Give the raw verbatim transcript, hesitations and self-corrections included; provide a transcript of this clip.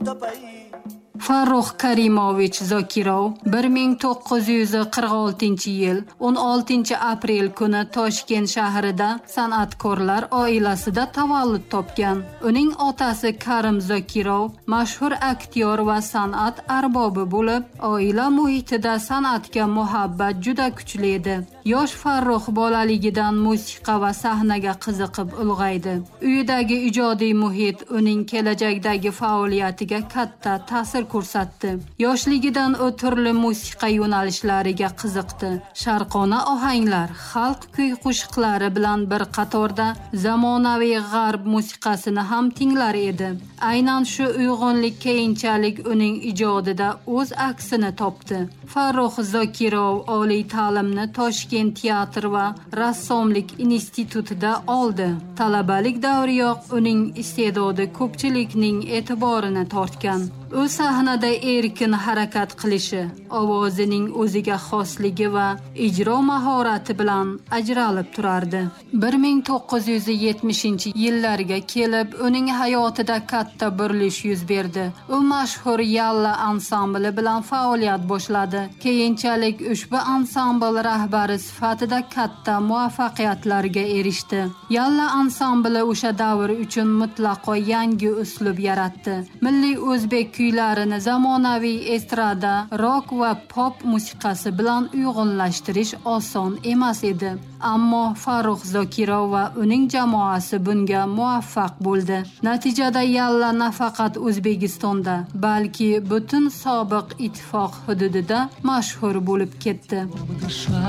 Farruh Karimovich Zokirov bir ming to'qqiz yuz qirq oltinchi yil o'n oltinchi aprel kuni Toshkent shahrida san'atkorlar oilasida tavallud topgan. Uning otasi Karim Zokirov mashhur aktyor va san'at arbobi bo'lib, oila muhitida san'atga muhabbat juda kuchli edi. Yosh Farruh bolaligidan musiqa va sahnaga qiziqib ulg'aydi. Uyidagi ijodiy muhit uning kelajakdagi faoliyatiga katta ta'sir ko'rsatdi. Yoshligidan u turli musiqa yo'nalishlariga qiziqdi. Sharqona ohanglar, xalq kuy-qo'shiqlari bilan bir qatorda zamonaviy g'arb musiqasini ham tinglar edi. Aynan shu uyg'unlik keyinchalik uning ijodida o'z aksini topdi. Farruh Zokirov oliy ta'limni Toshkent teatr va rassomlik institutida oldi. Talabalik davriyoq uning iste'dodi ko'pchilikning e'tiborini tortgan. U sahnada erkin harakat qilishi, ovozining o'ziga xosligi va ijro mahorati bilan ajralib turardi. bir ming to'qqiz yuz yetmishinchi yillarga kelib uning hayotida katta burilish yuz berdi. U mashhur Yalla ansambli bilan faoliyat boshladi. Keyinchalik ushbu ansambl rahbari sifatida katta muvaffaqiyatlarga erishdi. Yalla ansambli o'sha davr uchun mutlaqo yangi uslub yaratdi. Milliy o'zbek kuylarini zamonaviy estrada, rock va pop musiqasi bilan uyg'unlashtirish oson emas edi. Ammo Farruh Zokirov va uning jamoasi bunga muvaffaq bo'ldi. Natijada Yalla nafaqat O'zbekistonda, balki butun sobiq ittifoq hududida mashhur bo'lib ketdi.